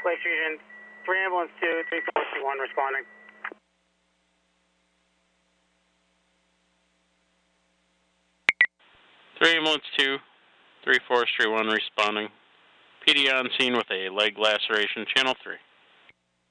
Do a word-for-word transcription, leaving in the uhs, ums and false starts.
Lake Region, three ambulance two, three forestry one responding. three ambulance two, three forestry one responding. P D on scene with a leg laceration, channel three.